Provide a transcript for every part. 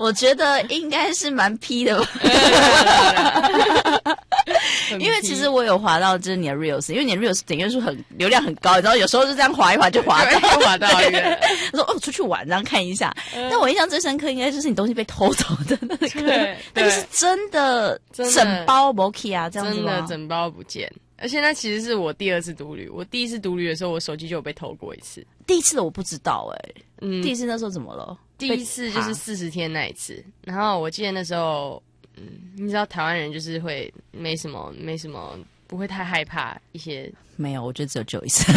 我觉得应该是蛮 P 的吧。因为其实我有滑到就是你的 reels， 因为你的 reels 点阅数流量很高，然后有时候就这样滑一滑就滑到， 滑到一个。 我说出去玩，这样看一下。但我印象最深刻应该就是你东西被偷走的那个，那个是真的整包 Moki 啊，这样子吗？ 真的整包不见。而且那其实是我第2次独旅，我第1次独旅的时候，我手机就有被偷过一次。 第1次的我不知道第1次那时候怎么了？ 第1次就是40天那一次，然后我记得那时候，你知道台湾人就是会没什么，不会太害怕一些。 没有，我觉得只有9一次。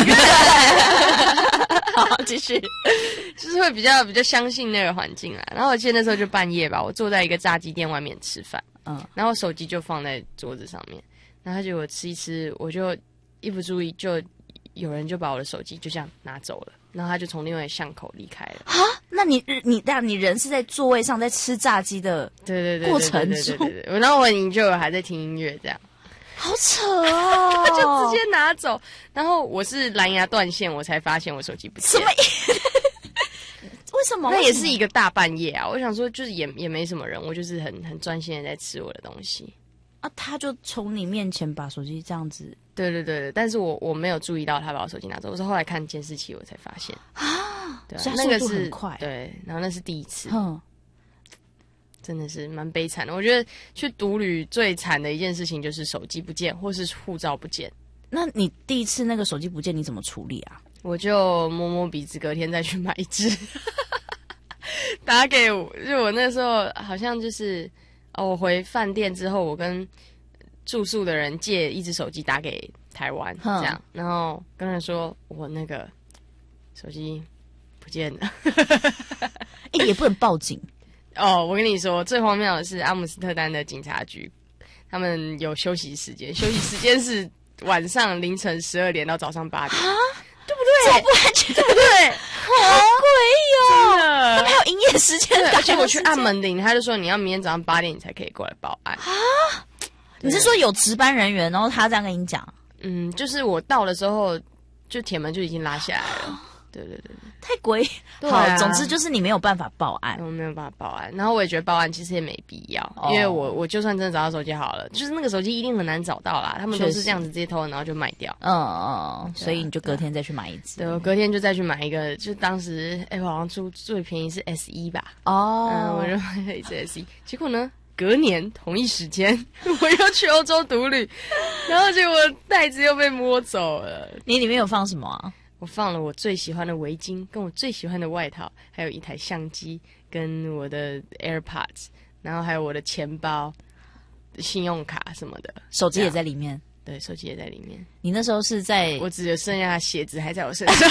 好，继续， 就是会比较相信那个环境啦。然后我记得那时候就半夜吧，我坐在一个炸鸡店外面吃饭，然后手机就放在桌子上面，然后结果吃一吃，我就一不注意，就有人就把我的手机就这样拿走了，然后他就从另外一个巷口离开了。啊？ 那你人是在座位上在吃炸鸡的过程中， 对，然后我就还在听音乐这样。 好扯哦！ 他就直接拿走，然后我是蓝牙断线，我才发现我手机不见。 什么？为什么？ 那也是一个大半夜啊！我想说，就是也没什么人，我就是很专心的在吃我的东西啊。他就从你面前把手机这样子， 对，但是我没有注意到他把我手机拿走，我是后来看监视器我才发现啊。 对， 所以那个是很快， 对，然后那是第1次。真的是蛮悲惨的。我觉得去独旅最惨的一件事情就是手机不见，或是护照不见。 那你第1次那个手机不见，你怎么处理啊？ 我就摸摸鼻子，隔天再去买一只。打给我，就我那时候好像就是我回饭店之后，我跟住宿的人借一只手机打给台湾，这样，然后跟人说我那个手机不见了。 也不能报警。 我跟你说，最荒谬的是阿姆斯特丹的警察局，他们有休息时间，休息时间是晚上凌晨12点到早上8点，对不对？ 这不安全， 对不对？ 好诡异哦！ 真的， 他们还有营业时间， 而且我去按门铃，他就说你要明天早上8点你才可以过来报案啊！ 你是说有值班人员，然后他这样跟你讲？ 就是我到的时候，就铁门就已经拉下来了。对， 太诡异。好，总之就是你没有办法报案， 我没有办法报案。然后我也觉得报案其实也没必要，因为我就算真的找到手机好了，就是那个手机一定很难找到啦。他们都是这样子直接偷，然后就卖掉。所以你就隔天再去买一只。 对，我隔天就再去买一个，就当时好像最便宜是 S1 吧。我就买了一只 S1，结果呢？隔年同一时间，我又去欧洲独旅，然后结果袋子又被摸走了。 你里面有放什么啊？ 我放了我最喜欢的围巾，跟我最喜欢的外套，还有一台相机，跟我的 AirPods， 然后还有我的钱包、信用卡什么的， 手机也在里面。 对，手机也在里面。 你那时候是在？ 我只有剩下鞋子还在我身上，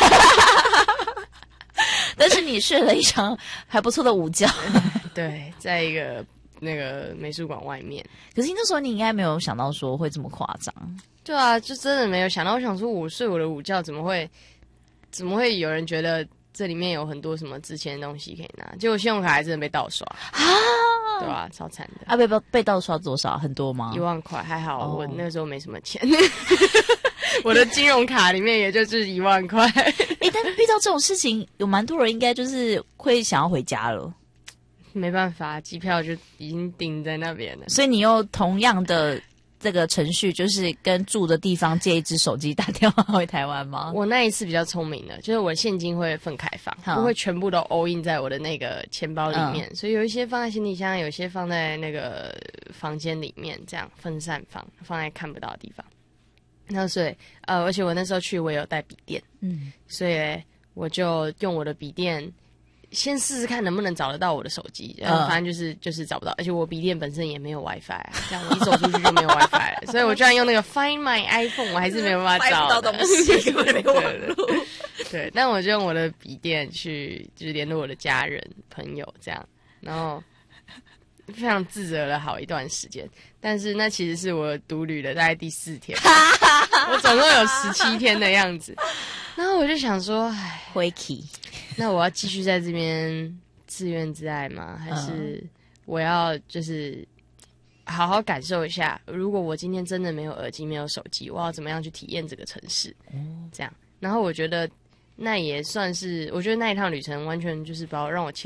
但是你睡了一场还不错的午觉。 对，在一个那个美术馆外面。 可是那时候你应该没有想到说会这么夸张。 对啊，就真的没有想到。我想说，我睡我的午觉，怎么会有人觉得这里面有很多什么值钱的东西可以拿？结果信用卡还真的被盗刷啊！对吧？超惨的啊！被盗刷多少？很多吗？ 1万块，还好我那时候没什么钱。我的金融卡里面也就是1万块。 但遇到这种事情，有蛮多人应该就是会想要回家了。 没办法，机票就已经订在那边了。 所以你又同样的这个程序，就是跟住的地方借一只手机打电话回台湾吗？ 我那一次比较聪明的，就是我的现金会分开放，不会全部都 all in 在我的那个钱包里面，所以有一些放在行李箱，有些放在那个房间里面，这样分散放在看不到的地方。那所以而且我那时候去我也有带笔电，所以我就用我的笔电先试试看能不能找得到我的手机，反正就是找不到，而且我笔电本身也没有 WiFi， 这样我一走出去就没有 WiFi 了，所以我居然用那个 Find My iPhone， 我还是没有办法找到东西，没网络。 对，但我就用我的笔电去就是联络我的家人朋友这样，然后非常自责了好一段时间，但是那其实是我独旅的大概第4天，我总共有17天的样子。然后我就想说， 回去， 那我要继续在这边自怨自艾吗？还是我要就是好好感受一下，如果我今天真的没有耳机、没有手机，我要怎么样去体验这个城市？这样。然后我觉得那也算是，我觉得那一趟旅程完全就是让我